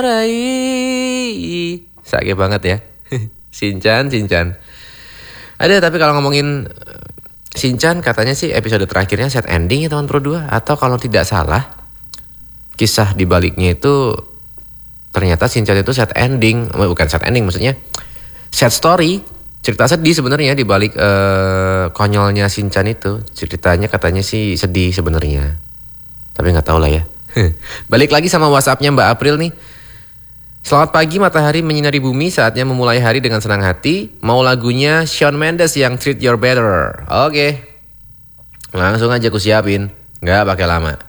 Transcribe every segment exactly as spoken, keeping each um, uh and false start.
Rai. Sakit banget ya. Shinchan, Shinchan. Ada, tapi kalau ngomongin Shinchan katanya sih episode terakhirnya set ending ya teman Pro dua. Atau kalau tidak salah, kisah di baliknya itu ternyata Shinchan itu set ending. Bukan set ending, maksudnya set story. Cerita sedih sebenarnya di balik uh, konyolnya Shinchan itu. Ceritanya katanya sih sedih sebenarnya. Tapi gak tahu lah ya. Balik lagi sama WhatsAppnya Mbak April nih. Selamat pagi, matahari menyinari bumi, saatnya memulai hari dengan senang hati. Mau lagunya Shawn Mendes yang Treat You Better. Oke, langsung aja aku siapin, gak pakai lama.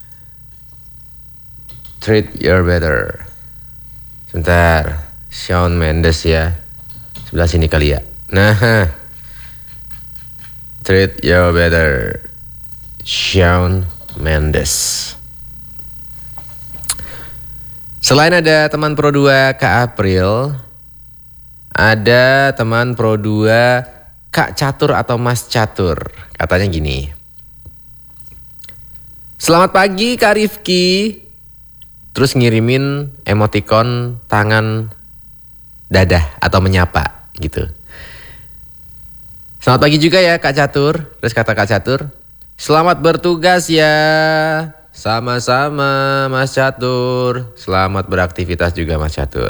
Treat You Better. Sebentar, Shawn Mendes ya. Sebelah sini kali ya. Nah, Treat You Better, Shawn Mendes. Selain ada teman Pro dua Kak April, ada teman Pro dua Kak Catur atau Mas Catur. Katanya gini. Selamat pagi Kak Rifki. Terus ngirimin emoticon tangan dadah atau menyapa gitu. Selamat pagi juga ya Kak Catur. Terus kata Kak Catur, selamat bertugas ya. Sama-sama Mas Catur. Selamat beraktivitas juga Mas Catur.